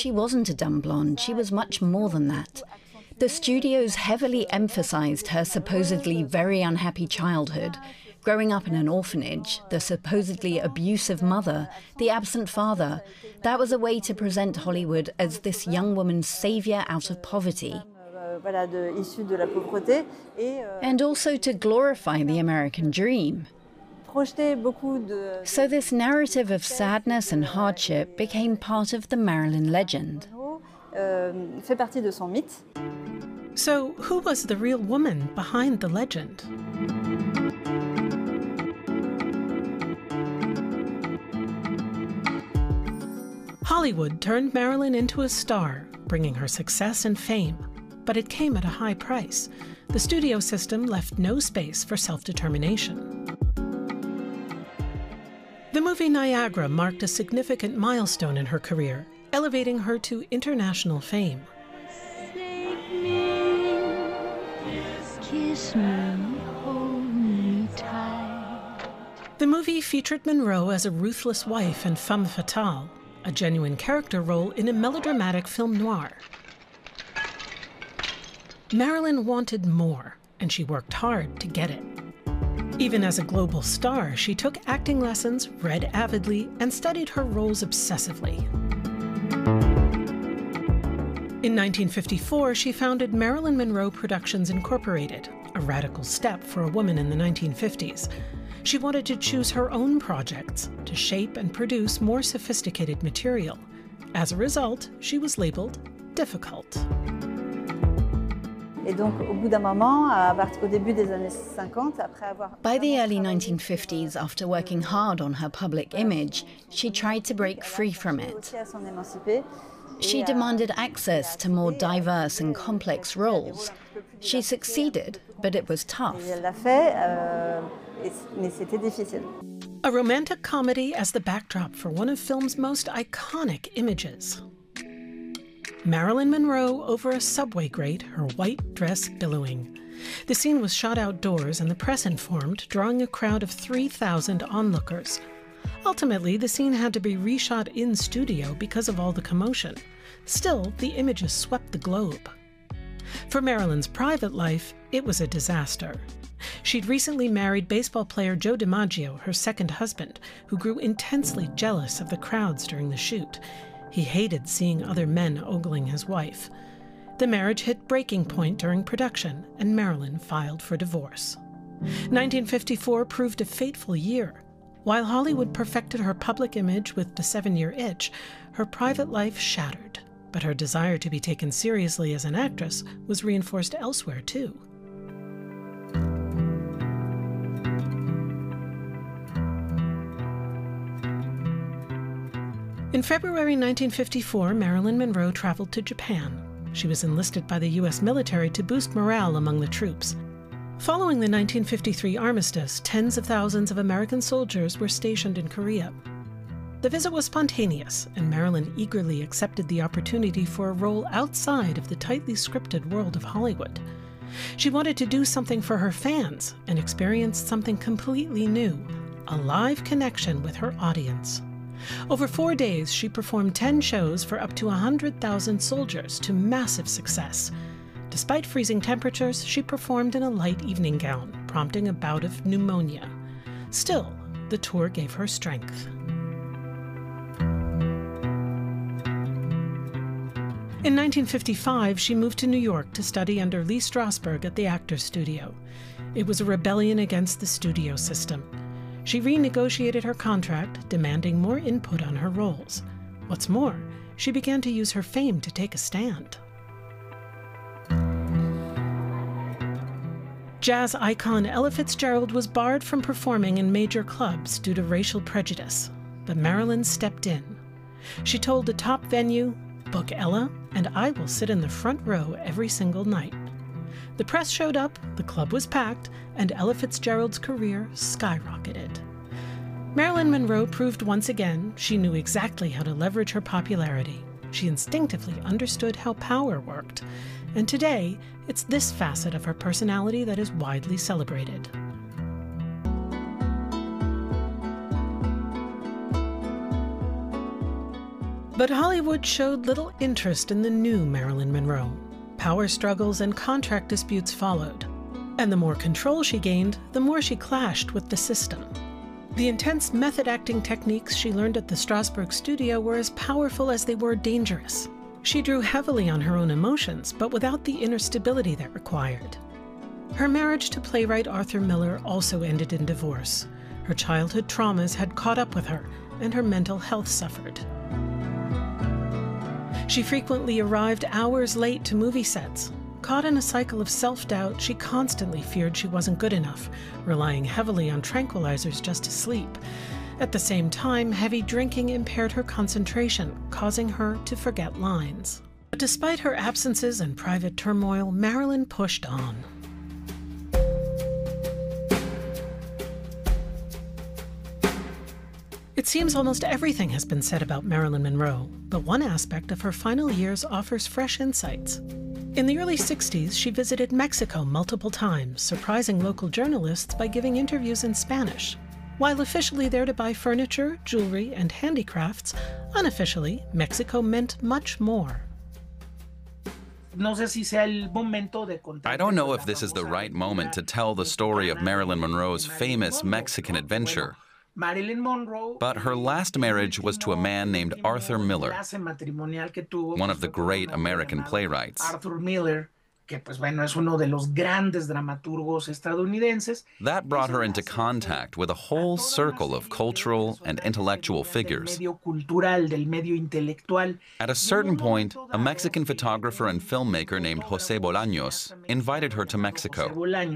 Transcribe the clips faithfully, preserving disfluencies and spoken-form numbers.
she wasn't a dumb blonde, she was much more than that. The studios heavily emphasized her supposedly very unhappy childhood, growing up in an orphanage, the supposedly abusive mother, the absent father. That was a way to present Hollywood as this young woman's savior out of poverty. And also to glorify the American dream. So this narrative of sadness and hardship became part of the Marilyn legend. So who was the real woman behind the legend? Hollywood turned Marilyn into a star, bringing her success and fame. But it came at a high price. The studio system left no space for self-determination. The movie Niagara marked a significant milestone in her career, elevating her to international fame. Save me, kiss me, hold me tight. The movie featured Monroe as a ruthless wife and femme fatale, a genuine character role in a melodramatic film noir. Marilyn wanted more, and she worked hard to get it. Even as a global star, she took acting lessons, read avidly, and studied her roles obsessively. In nineteen fifty-four, she founded Marilyn Monroe Productions Incorporated, a radical step for a woman in the nineteen fifties. She wanted to choose her own projects, to shape and produce more sophisticated material. As a result, she was labeled difficult. By the early nineteen fifties, after working hard on her public image, she tried to break free from it. She demanded access to more diverse and complex roles. She succeeded, but it was tough. A romantic comedy as the backdrop for one of film's most iconic images. Marilyn Monroe over a subway grate, her white dress billowing. The scene was shot outdoors and the press informed, drawing a crowd of three thousand onlookers. Ultimately, the scene had to be reshot in studio because of all the commotion. Still, the images swept the globe. For Marilyn's private life, it was a disaster. She'd recently married baseball player Joe DiMaggio, her second husband, who grew intensely jealous of the crowds during the shoot. He hated seeing other men ogling his wife. The marriage hit breaking point during production, and Marilyn filed for divorce. nineteen fifty-four proved a fateful year. While Hollywood perfected her public image with The Seven-Year Itch, her private life shattered. But her desire to be taken seriously as an actress was reinforced elsewhere, too. In February nineteen fifty-four, Marilyn Monroe traveled to Japan. She was enlisted by the U S military to boost morale among the troops. Following the nineteen fifty-three armistice, tens of thousands of American soldiers were stationed in Korea. The visit was spontaneous, and Marilyn eagerly accepted the opportunity for a role outside of the tightly scripted world of Hollywood. She wanted to do something for her fans and experience something completely new, a live connection with her audience. Over four days, she performed ten shows for up to one hundred thousand soldiers to massive success. Despite freezing temperatures, she performed in a light evening gown, prompting a bout of pneumonia. Still, the tour gave her strength. In nineteen fifty-five, she moved to New York to study under Lee Strasberg at the Actors Studio. It was a rebellion against the studio system. She renegotiated her contract, demanding more input on her roles. What's more, she began to use her fame to take a stand. Jazz icon Ella Fitzgerald was barred from performing in major clubs due to racial prejudice, but Marilyn stepped in. She told the top venue, "Book Ella, and I will sit in the front row every single night." The press showed up, the club was packed, and Ella Fitzgerald's career skyrocketed. Marilyn Monroe proved once again she knew exactly how to leverage her popularity. She instinctively understood how power worked. And today, it's this facet of her personality that is widely celebrated. But Hollywood showed little interest in the new Marilyn Monroe. Power struggles and contract disputes followed. And the more control she gained, the more she clashed with the system. The intense method acting techniques she learned at the Strasberg studio were as powerful as they were dangerous. She drew heavily on her own emotions, but without the inner stability that required. Her marriage to playwright Arthur Miller also ended in divorce. Her childhood traumas had caught up with her, and her mental health suffered. She frequently arrived hours late to movie sets. Caught in a cycle of self-doubt, she constantly feared she wasn't good enough, relying heavily on tranquilizers just to sleep. At the same time, heavy drinking impaired her concentration, causing her to forget lines. But despite her absences and private turmoil, Marilyn pushed on. It seems almost everything has been said about Marilyn Monroe, but one aspect of her final years offers fresh insights. In the early sixties, she visited Mexico multiple times, surprising local journalists by giving interviews in Spanish. While officially there to buy furniture, jewelry, and handicrafts, unofficially, Mexico meant much more. I don't know if this is the right moment to tell the story of Marilyn Monroe's famous Mexican adventure. But her last marriage was to a man named Arthur Miller, one of the great American playwrights. That brought her into contact with a whole circle of cultural and intellectual figures. At a certain point, a Mexican photographer and filmmaker named José Bolaños invited her to Mexico.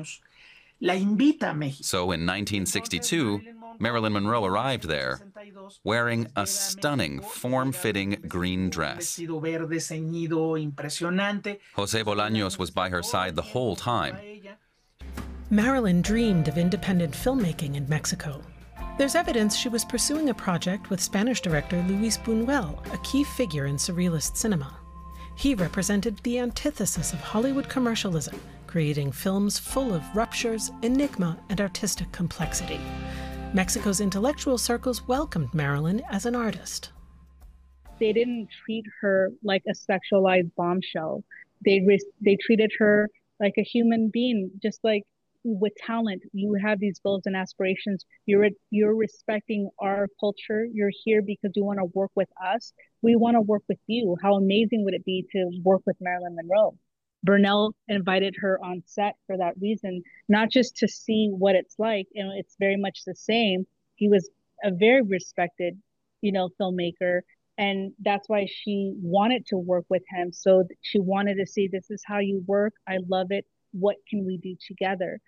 So in nineteen sixty-two, Marilyn Monroe arrived there, wearing a stunning, form-fitting green dress. José Bolaños was by her side the whole time. Marilyn dreamed of independent filmmaking in Mexico. There's evidence she was pursuing a project with Spanish director Luis Buñuel, a key figure in surrealist cinema. He represented the antithesis of Hollywood commercialism, creating films full of ruptures, enigma, and artistic complexity. Mexico's intellectual circles welcomed Marilyn as an artist. They didn't treat her like a sexualized bombshell. They re- they treated her like a human being, just like with talent. You have these goals and aspirations. You're you're respecting our culture. You're here because you want to work with us. We want to work with you. How amazing would it be to work with Marilyn Monroe? Burnell invited her on set for that reason, not just to see what it's like, and it's very much the same. He was a very respected, you know, filmmaker, and that's why she wanted to work with him. So she wanted to see, this is how you work. I love it. What can we do together?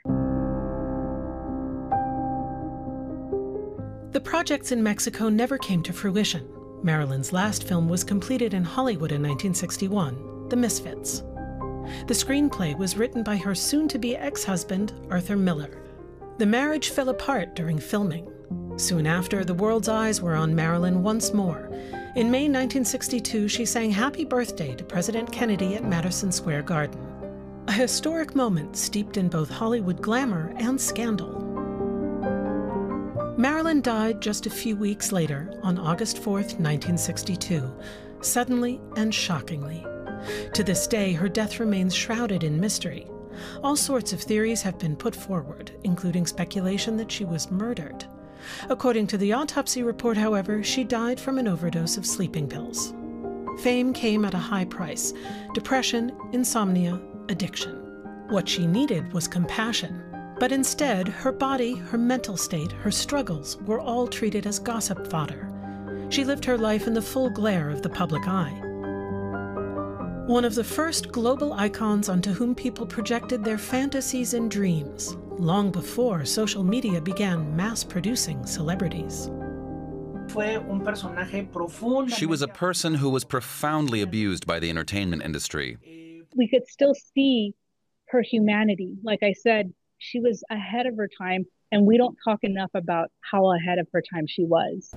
The projects in Mexico never came to fruition. Marilyn's last film was completed in Hollywood in nineteen sixty-one, The Misfits. The screenplay was written by her soon-to-be ex-husband, Arthur Miller. The marriage fell apart during filming. Soon after, the world's eyes were on Marilyn once more. In May nineteen sixty-two, she sang Happy Birthday to President Kennedy at Madison Square Garden. A historic moment steeped in both Hollywood glamour and scandal. Marilyn died just a few weeks later, on August fourth, nineteen sixty-two, suddenly and shockingly. To this day, her death remains shrouded in mystery. All sorts of theories have been put forward, including speculation that she was murdered. According to the autopsy report, however, she died from an overdose of sleeping pills. Fame came at a high price: depression, insomnia, addiction. What she needed was compassion. But instead, her body, her mental state, her struggles were all treated as gossip fodder. She lived her life in the full glare of the public eye. One of the first global icons onto whom people projected their fantasies and dreams, long before social media began mass-producing celebrities. She was a person who was profoundly abused by the entertainment industry. We could still see her humanity. Like I said, she was ahead of her time, and we don't talk enough about how ahead of her time she was.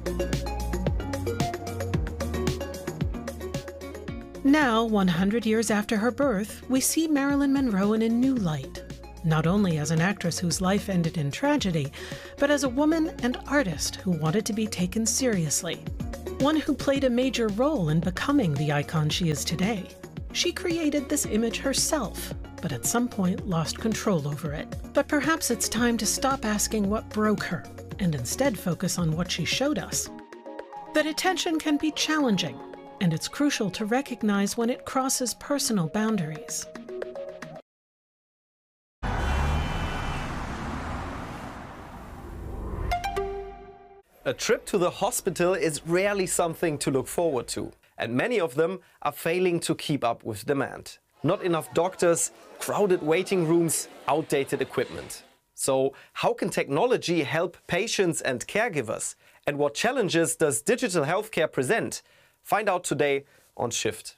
Now, one hundred years after her birth, we see Marilyn Monroe in a new light, not only as an actress whose life ended in tragedy, but as a woman and artist who wanted to be taken seriously. one who played a major role in becoming the icon she is today. She created this image herself, but at some point lost control over it. But perhaps it's time to stop asking what broke her and instead focus on what she showed us. That attention can be challenging, and it's crucial to recognize when it crosses personal boundaries. A trip to the hospital is rarely something to look forward to, and many of them are failing to keep up with demand. Not enough doctors, crowded waiting rooms, outdated equipment. So how can technology help patients and caregivers? And what challenges does digital healthcare present? Find out today on Shift.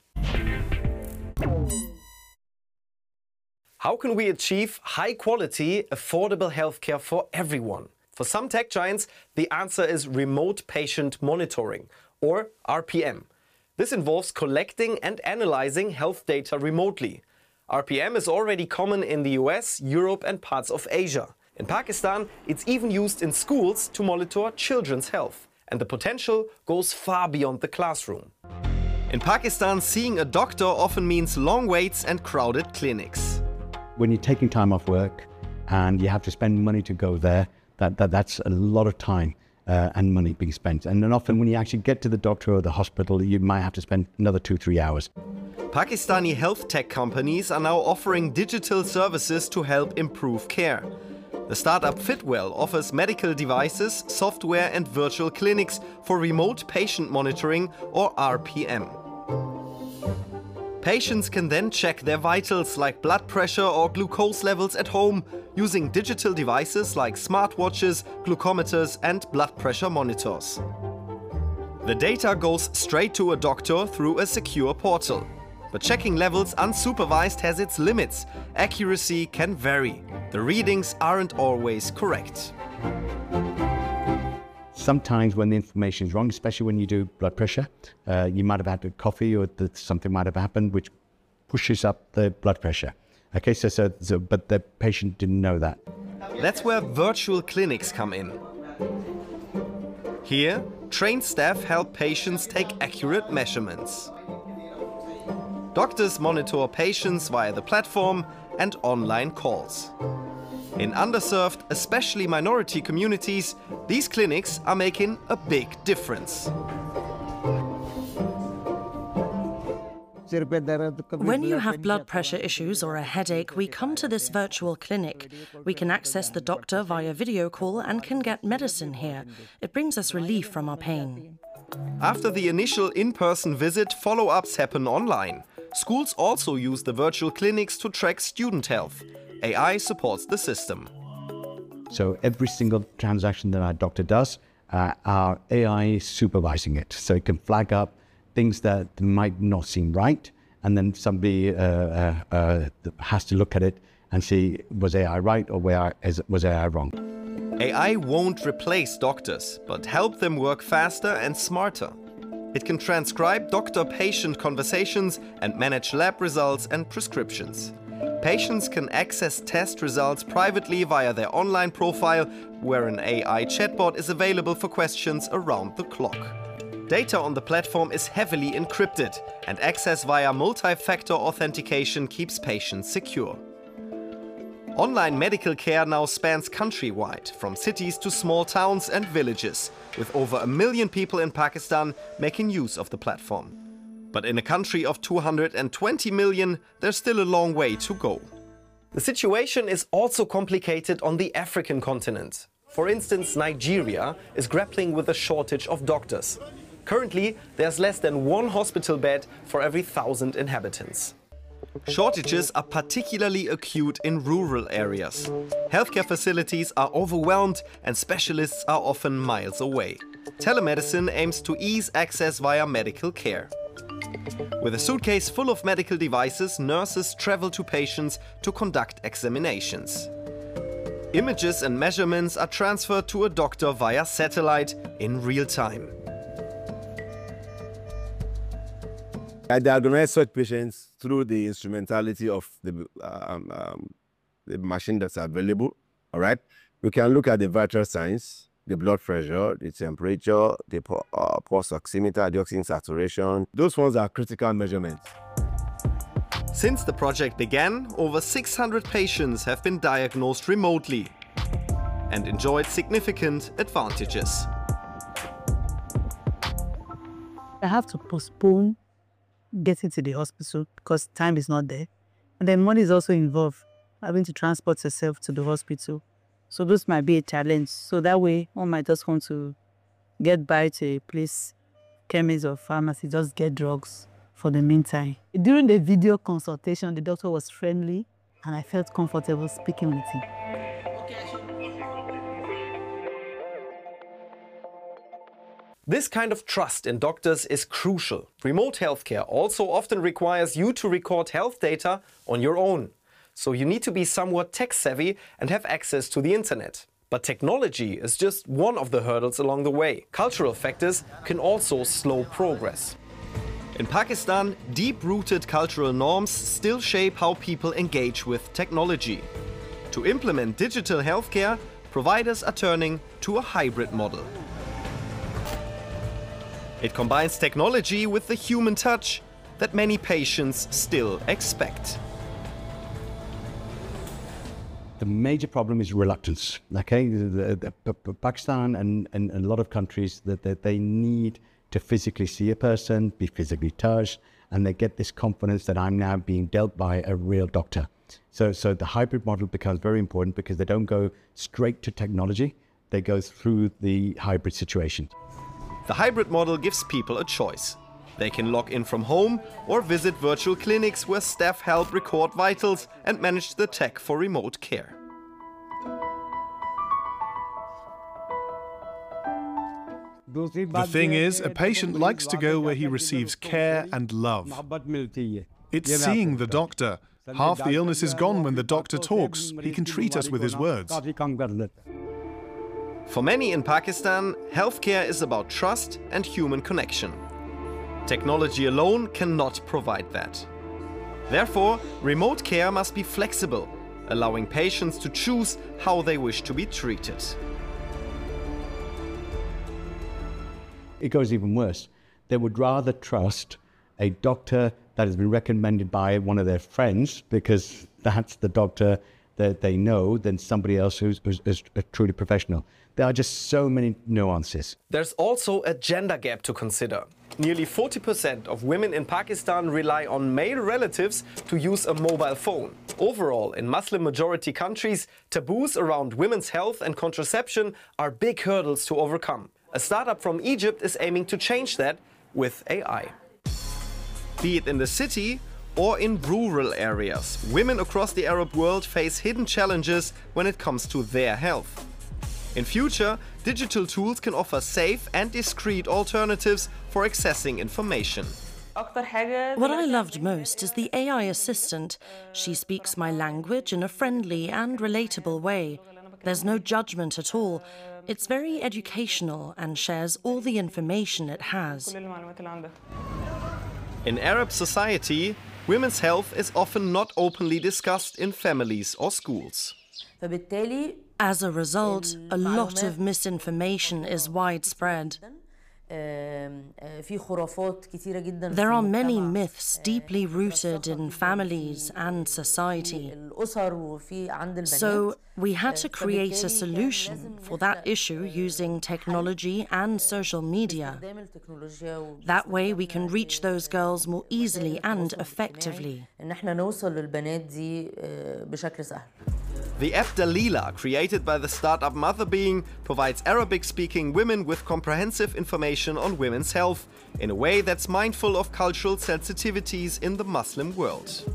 How can we achieve high-quality, affordable healthcare for everyone? For some tech giants, the answer is remote patient monitoring, or R P M. This involves collecting and analyzing health data remotely. R P M is already common in the U S, Europe and parts of Asia. In Pakistan, it's even used in schools to monitor children's health. And the potential goes far beyond the classroom. In Pakistan, seeing a doctor often means long waits and crowded clinics. When you're taking time off work and you have to spend money to go there, that, that, that's a lot of time uh, and money being spent. And then often when you actually get to the doctor or the hospital, you might have to spend another two, three hours. Pakistani health tech companies are now offering digital services to help improve care. The startup Fitwell offers medical devices, software and virtual clinics for remote patient monitoring, or R P M. Patients can then check their vitals like blood pressure or glucose levels at home using digital devices like smartwatches, glucometers and blood pressure monitors. The data goes straight to a doctor through a secure portal. But checking levels unsupervised has its limits. Accuracy can vary. The readings aren't always correct. Sometimes when the information is wrong, especially when you do blood pressure, uh, you might have had a coffee or the, something might have happened which pushes up the blood pressure. Okay, so, so, so but the patient didn't know that. That's where virtual clinics come in. Here, trained staff help patients take accurate measurements. Doctors monitor patients via the platform and online calls. In underserved, especially minority communities, these clinics are making a big difference. When you have blood pressure issues or a headache, we come to this virtual clinic. We can access the doctor via video call and can get medicine here. It brings us relief from our pain. After the initial in-person visit, follow-ups happen online. Schools also use the virtual clinics to track student health. A I supports the system. So every single transaction that our doctor does, uh, our A I is supervising it. So it can flag up things that might not seem right, and then somebody uh, uh, uh, has to look at it and see, was A I right or was A I wrong? A I won't replace doctors, but help them work faster and smarter. It can transcribe doctor-patient conversations and manage lab results and prescriptions. Patients can access test results privately via their online profile, where an A I chatbot is available for questions around the clock. Data on the platform is heavily encrypted, and access via multi-factor authentication keeps patients secure. Online medical care now spans countrywide, from cities to small towns and villages, with over a million people in Pakistan making use of the platform. But in a country of two hundred twenty million, there's still a long way to go. The situation is also complicated on the African continent. For instance, Nigeria is grappling with a shortage of doctors. Currently, there's less than one hospital bed for every thousand inhabitants. Shortages are particularly acute in rural areas. Healthcare facilities are overwhelmed and specialists are often miles away. Telemedicine aims to ease access via medical care. With a suitcase full of medical devices, nurses travel to patients to conduct examinations. Images and measurements are transferred to a doctor via satellite in real time. I diagnose such patients through the instrumentality of the, um, um, the machine that's available. All right, we can look at the vital signs, the blood pressure, the temperature, the uh, pulse oximeter, the oxygen saturation. Those ones are critical measurements. Since the project began, over six hundred patients have been diagnosed remotely and enjoyed significant advantages. I have to postpone getting to the hospital because time is not there. And then money is also involved, having to transport yourself to the hospital. So this might be a challenge. So that way, one might just want to get by to a place, chemist or pharmacy, just get drugs for the meantime. During the video consultation, the doctor was friendly and I felt comfortable speaking with him. This kind of trust in doctors is crucial. Remote healthcare also often requires you to record health data on your own. So you need to be somewhat tech-savvy and have access to the internet. But technology is just one of the hurdles along the way. Cultural factors can also slow progress. In Pakistan, deep-rooted cultural norms still shape how people engage with technology. To implement digital healthcare, providers are turning to a hybrid model. It combines technology with the human touch that many patients still expect. The major problem is reluctance. Okay, the, the, the, Pakistan and, and, and a lot of countries that, that they need to physically see a person, be physically touched, and they get this confidence that I'm now being dealt by a real doctor. So, so the hybrid model becomes very important because they don't go straight to technology, they go through the hybrid situation. The hybrid model gives people a choice. They can log in from home or visit virtual clinics where staff help record vitals and manage the tech for remote care. The thing is, a patient likes to go where he receives care and love. It's seeing the doctor. Half the illness is gone when the doctor talks. He can treat us with his words. For many in Pakistan, healthcare is about trust and human connection. Technology alone cannot provide that. Therefore, remote care must be flexible, allowing patients to choose how they wish to be treated. It goes even worse. They would rather trust a doctor that has been recommended by one of their friends because that's the doctor that they know than somebody else who's, who's, who's a truly professional. There are just so many nuances. There's also a gender gap to consider. Nearly forty percent of women in Pakistan rely on male relatives to use a mobile phone. Overall, in Muslim-majority countries, taboos around women's health and contraception are big hurdles to overcome. A startup from Egypt is aiming to change that with A I. Be it in the city or in rural areas, women across the Arab world face hidden challenges when it comes to their health. In future, digital tools can offer safe and discreet alternatives for accessing information. What I loved most is the A I assistant. She speaks my language in a friendly and relatable way. There's no judgment at all. It's very educational and shares all the information it has. In Arab society, women's health is often not openly discussed in families or schools. As a result, a lot of misinformation is widespread. There are many myths deeply rooted in families and society. So we had to create a solution for that issue using technology and social media. That way we can reach those girls more easily and effectively. The app Dalila, created by the startup Motherbeing, provides Arabic-speaking women with comprehensive information on women's health in a way that's mindful of cultural sensitivities in the Muslim world.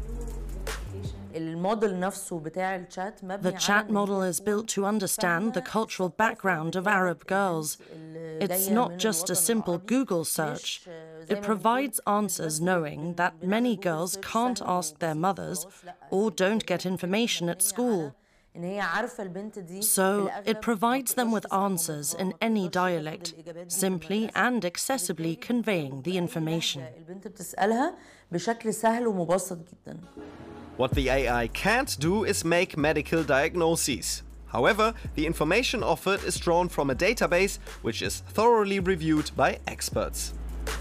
The chat model is built to understand the cultural background of Arab girls. It's not just a simple Google search. It provides answers knowing that many girls can't ask their mothers or don't get information at school. So it provides them with answers in any dialect, simply and accessibly conveying the information. What the A I can't do is make medical diagnoses. However, the information offered is drawn from a database which is thoroughly reviewed by experts.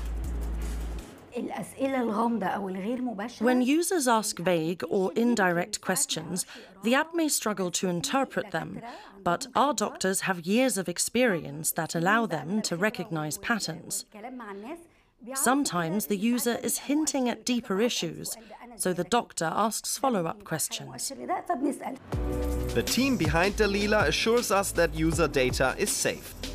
When users ask vague or indirect questions, the app may struggle to interpret them, but our doctors have years of experience that allow them to recognize patterns. Sometimes the user is hinting at deeper issues, so the doctor asks follow-up questions. The team behind Dalila assures us that user data is safe.